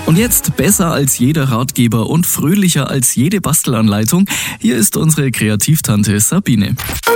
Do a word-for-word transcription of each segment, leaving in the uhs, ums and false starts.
Und jetzt besser als jeder Ratgeber und fröhlicher als jede Bastelanleitung. Hier ist unsere Kreativtante Sabine.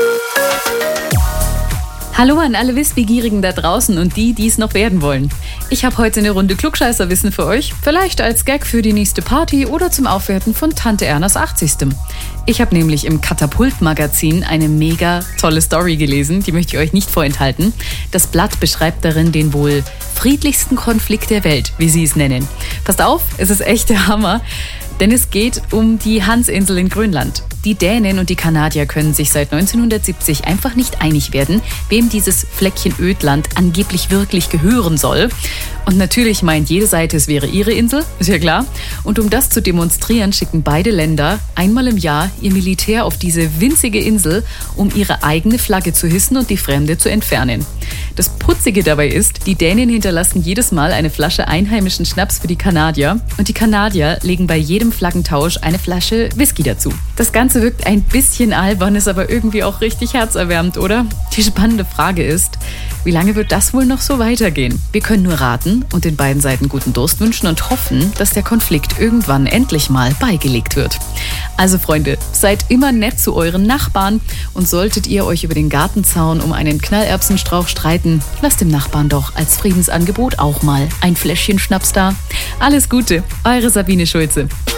Hallo an alle Wissbegierigen da draußen und die, die es noch werden wollen. Ich habe heute eine Runde Klugscheißerwissen für euch, vielleicht als Gag für die nächste Party oder zum Aufwerten von Tante Ernas achtzigstem Ich habe nämlich im Katapult-Magazin eine mega tolle Story gelesen, die möchte ich euch nicht vorenthalten. Das Blatt beschreibt darin den wohl friedlichsten Konflikt der Welt, wie sie es nennen. Passt auf, es ist echt der Hammer, denn es geht um die Hansinsel in Grönland. Die Dänen und die Kanadier können sich seit neunzehnhundertsiebzig einfach nicht einig werden, wem dieses Fleckchen Ödland angeblich wirklich gehören soll. Und natürlich meint jede Seite, es wäre ihre Insel, ist ja klar. Und um das zu demonstrieren, schicken beide Länder einmal im Jahr ihr Militär auf diese winzige Insel, um ihre eigene Flagge zu hissen und die fremde zu entfernen. Das Putzige dabei ist, die Dänen hinterlassen jedes Mal eine Flasche einheimischen Schnaps für die Kanadier und die Kanadier legen bei jedem Flaggentausch eine Flasche Whisky dazu. Das Ganze wirkt ein bisschen albern, ist aber irgendwie auch richtig herzerwärmend, oder? Die spannende Frage ist, wie lange wird das wohl noch so weitergehen? Wir können nur raten und den beiden Seiten guten Durst wünschen und hoffen, dass der Konflikt irgendwann endlich mal beigelegt wird. Also Freunde, seid immer nett zu euren Nachbarn und solltet ihr euch über den Gartenzaun um einen Knallerbsenstrauch streiten, lasst dem Nachbarn doch als Friedensangebot auch mal ein Fläschchen Schnaps da. Alles Gute, eure Sabine Schulze.